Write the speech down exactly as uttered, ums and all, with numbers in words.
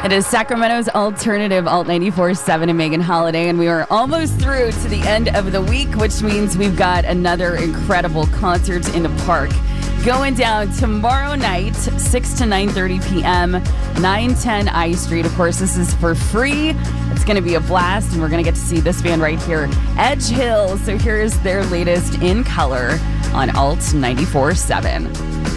It is Sacramento's alternative Alt ninety-four point seven and Megan Holiday, and we are almost through to the end of the week, which means we've got another incredible concert in the park going down tomorrow night, six to nine thirty p.m., nine ten I Street. Of course, this is for free. It's going to be a blast, and we're going to get to see this band right here, Edge Hill. So here's their latest In Color on Alt ninety-four point seven.